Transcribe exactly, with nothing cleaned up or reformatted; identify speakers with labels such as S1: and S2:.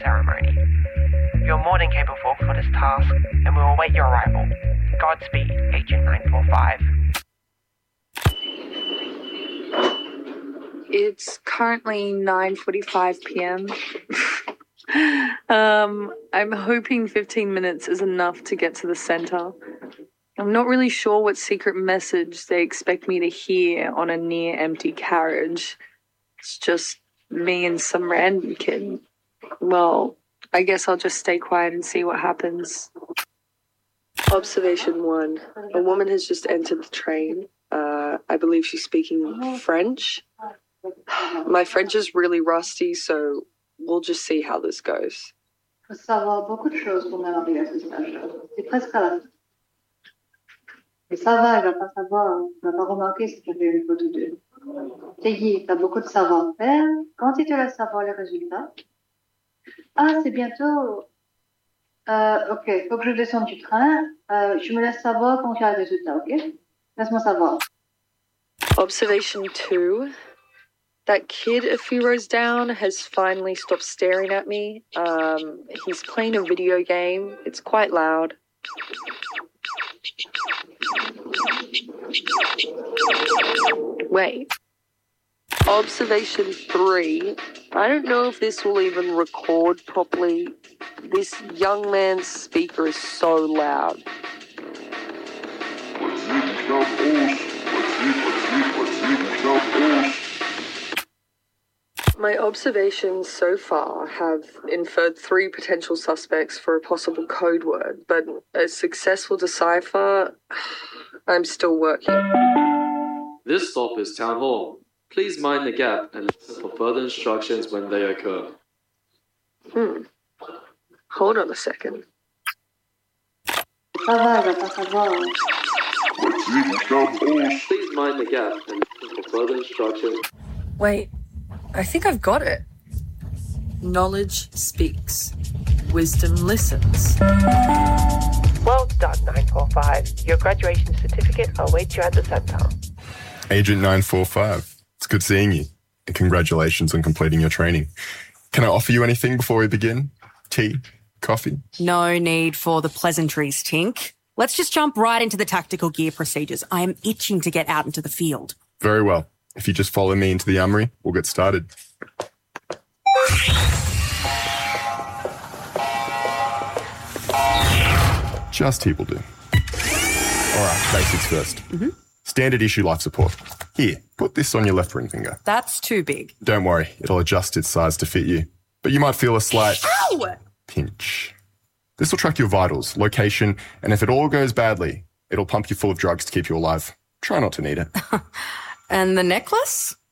S1: ceremony. You're more than capable for this task, and we will await your arrival. Godspeed, Agent nine four five.
S2: It's currently nine forty-five p.m. um, I'm hoping fifteen minutes is enough to get to the center. I'm not really sure what secret message they expect me to hear on a near-empty carriage. It's just me and some random kid. Well, I guess I'll just stay quiet and see what happens. Observation one. A woman has just entered the train. Uh, I believe she's speaking French. My French is really rusty, so we'll just see how this goes.
S3: Il faut savoir beaucoup de choses pour même arriver à ce stage. C'est presque à la fin. Mais ça va, elle va pas savoir, elle va pas remarquer si tu as fait une faute ou deux. Peggy, t'as beaucoup de savoir-faire. Quand tu te laisses savoir les résultats? Ah, c'est bientôt. Euh, ok, faut que je descende du train. Euh, je me laisse savoir quand tu as les résultats, ok? Laisse-moi savoir.
S2: Observation two. That kid a few rows down has finally stopped staring at me. Um, he's playing a video game. It's quite loud. Wait. Observation three. I don't know if this will even record properly. This young man's speaker is so loud. My observations so far have inferred three potential suspects for a possible code word, but a successful decipher, I'm still working.
S4: This stop is Town Hall. Please mind the gap and listen for further instructions when they occur.
S2: Hmm. Hold on a second.
S3: Ça va, elle va pas savoir.
S4: Please mind the gap and listen for further instructions.
S2: Wait, I think I've got it. Knowledge speaks. Wisdom listens.
S1: Well done, nine four five. Your graduation certificate awaits you at the center.
S5: Agent nine four five, it's good seeing you, and congratulations on completing your training. Can I offer you anything before we begin? Tea? Coffee?
S6: No need for the pleasantries, Tink. Let's just jump right into the tactical gear procedures. I am itching to get out into the field.
S5: Very well. If you just follow me into the armory, we'll get started. Just here will do. All right, basics first.
S6: Mm-hmm.
S5: Standard issue life support. Here, put this on your left ring finger.
S6: That's too big.
S5: Don't worry, it'll adjust its size to fit you. But you might feel a slight
S6: Ow!
S5: pinch. This will track your vitals, location, and if it all goes badly, it'll pump you full of drugs to keep you alive. Try not to need it.
S6: And the necklace?